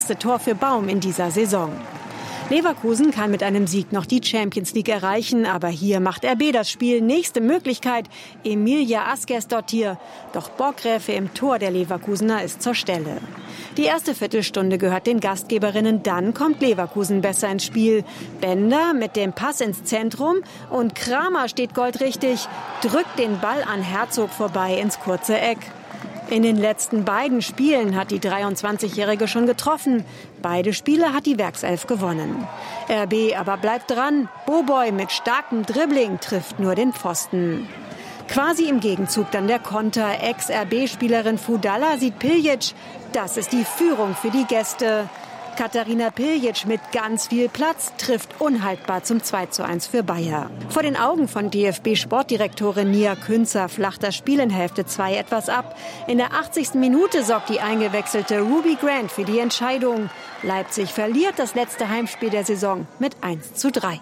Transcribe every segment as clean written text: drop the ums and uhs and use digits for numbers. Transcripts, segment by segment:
Tor für Baum in dieser Saison. Leverkusen kann mit einem Sieg noch die Champions League erreichen, aber hier macht RB das Spiel. Nächste Möglichkeit, Emilia Askersdottir. Doch Borggräfe im Tor der Leverkusener ist zur Stelle. Die erste Viertelstunde gehört den Gastgeberinnen, dann kommt Leverkusen besser ins Spiel. Bender mit dem Pass ins Zentrum und Kramer steht goldrichtig, drückt den Ball an Herzog vorbei ins kurze Eck. In den letzten beiden Spielen hat die 23-Jährige schon getroffen. Beide Spiele hat die Werkself gewonnen. RB aber bleibt dran. Boboy mit starkem Dribbling trifft nur den Pfosten. Quasi im Gegenzug dann der Konter. Ex-RB-Spielerin Fudalla sieht Piljic. Das ist die Führung für die Gäste. Katharina Piljic mit ganz viel Platz trifft unhaltbar zum 2:1 für Bayer. Vor den Augen von DFB-Sportdirektorin Nia Künzer flacht das Spiel in Hälfte 2 etwas ab. In der 80. Minute sorgt die eingewechselte Ruby Grant für die Entscheidung. Leipzig verliert das letzte Heimspiel der Saison mit 1:3.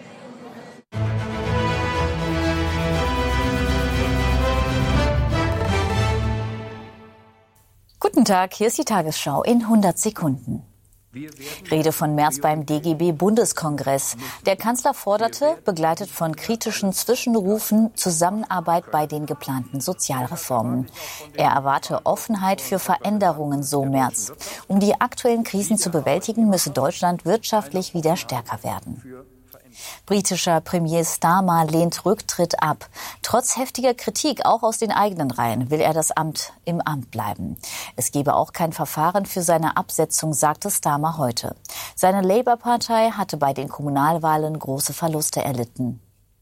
Guten Tag, hier ist die Tagesschau in 100 Sekunden. Rede von Merz beim DGB-Bundeskongress. Der Kanzler forderte, begleitet von kritischen Zwischenrufen, Zusammenarbeit bei den geplanten Sozialreformen. Er erwarte Offenheit für Veränderungen, so Merz. Um die aktuellen Krisen zu bewältigen, müsse Deutschland wirtschaftlich wieder stärker werden. Britischer Premier Starmer lehnt Rücktritt ab. Trotz heftiger Kritik, auch aus den eigenen Reihen, will er im Amt bleiben. Es gebe auch kein Verfahren für seine Absetzung, sagte Starmer heute. Seine Labour-Partei hatte bei den Kommunalwahlen große Verluste erlitten.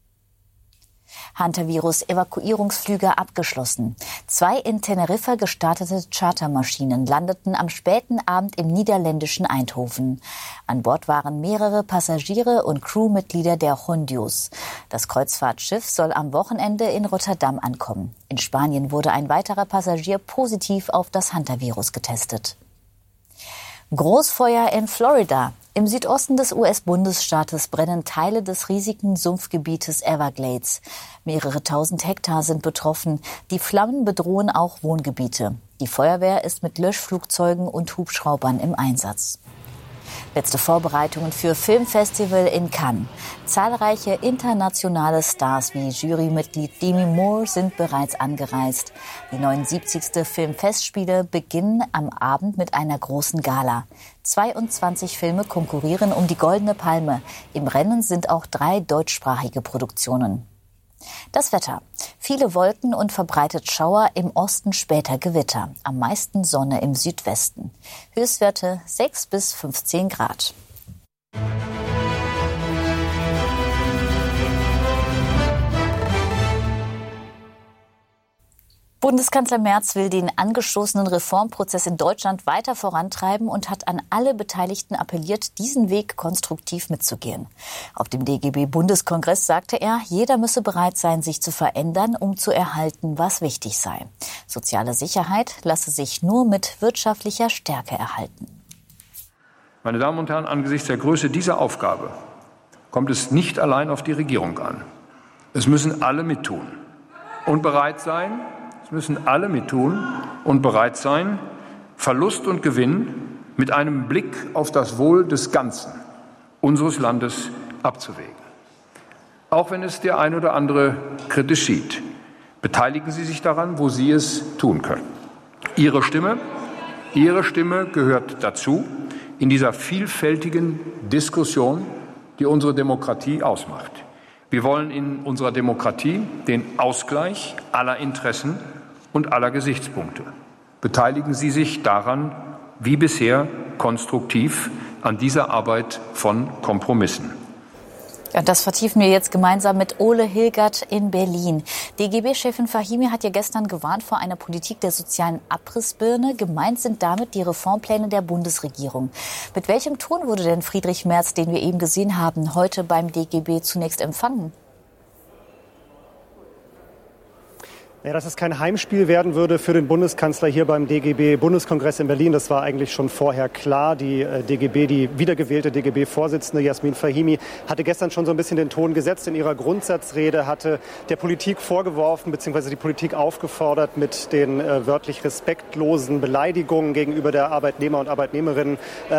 Hantavirus-Evakuierungsflüge abgeschlossen. 2 in Teneriffa gestartete Chartermaschinen landeten am späten Abend im niederländischen Eindhoven. An Bord waren mehrere Passagiere und Crewmitglieder der Hondius. Das Kreuzfahrtschiff soll am Wochenende in Rotterdam ankommen. In Spanien wurde ein weiterer Passagier positiv auf das Hantavirus getestet. Großfeuer in Florida. Im Südosten des US-Bundesstaates brennen Teile des riesigen Sumpfgebietes Everglades. Mehrere tausend Hektar sind betroffen. Die Flammen bedrohen auch Wohngebiete. Die Feuerwehr ist mit Löschflugzeugen und Hubschraubern im Einsatz. Letzte Vorbereitungen für Filmfestival in Cannes. Zahlreiche internationale Stars wie Jurymitglied Demi Moore sind bereits angereist. Die 79. Filmfestspiele beginnen am Abend mit einer großen Gala. 22 Filme konkurrieren um die Goldene Palme. Im Rennen sind auch 3 deutschsprachige Produktionen. Das Wetter. Viele Wolken und verbreitet Schauer, im Osten später Gewitter. Am meisten Sonne im Südwesten. Höchstwerte 6 bis 15 Grad. Bundeskanzler Merz will den angestoßenen Reformprozess in Deutschland weiter vorantreiben und hat an alle Beteiligten appelliert, diesen Weg konstruktiv mitzugehen. Auf dem DGB-Bundeskongress sagte er, jeder müsse bereit sein, sich zu verändern, um zu erhalten, was wichtig sei. Soziale Sicherheit lasse sich nur mit wirtschaftlicher Stärke erhalten. Meine Damen und Herren, angesichts der Größe dieser Aufgabe kommt es nicht allein auf die Regierung an. Es müssen alle mittun und bereit sein, Verlust und Gewinn mit einem Blick auf das Wohl des Ganzen unseres Landes abzuwägen. Auch wenn es der ein oder andere kritisch sieht, beteiligen Sie sich daran, wo Sie es tun können. Ihre Stimme gehört dazu in dieser vielfältigen Diskussion, die unsere Demokratie ausmacht. Wir wollen in unserer Demokratie den Ausgleich aller Interessen und aller Gesichtspunkte. Beteiligen Sie sich daran, wie bisher, konstruktiv an dieser Arbeit von Kompromissen. Ja, das vertiefen wir jetzt gemeinsam mit Ole Hilgert in Berlin. DGB-Chefin Fahimi hat ja gestern gewarnt vor einer Politik der sozialen Abrissbirne. Gemeint sind damit die Reformpläne der Bundesregierung. Mit welchem Ton wurde denn Friedrich Merz, den wir eben gesehen haben, heute beim DGB zunächst empfangen? Ja, dass es kein Heimspiel werden würde für den Bundeskanzler hier beim DGB-Bundeskongress in Berlin, das war eigentlich schon vorher klar. Die wiedergewählte DGB-Vorsitzende Jasmin Fahimi hatte gestern schon so ein bisschen den Ton gesetzt. In ihrer Grundsatzrede hatte der Politik vorgeworfen bzw. die Politik aufgefordert, mit den wörtlich respektlosen Beleidigungen gegenüber der Arbeitnehmer und Arbeitnehmerinnen